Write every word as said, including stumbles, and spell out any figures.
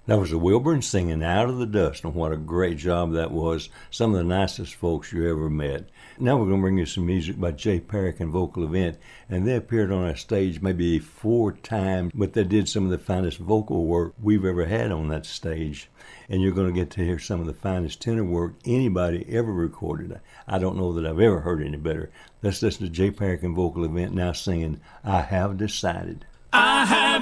That was the Wilburn singing Out of the Dust, and what a great job that was. Some of the nicest folks you ever met. Now we're going to bring you some music by Jay Parrick and Vocal Event, and they appeared on our stage maybe four times, but they did some of the finest vocal work we've ever had on that stage. And you're going to get to hear some of the finest tenor work anybody ever recorded. I don't know that I've ever heard any better. Let's listen to Jay Parrick and Vocal Event now singing I Have Decided. I have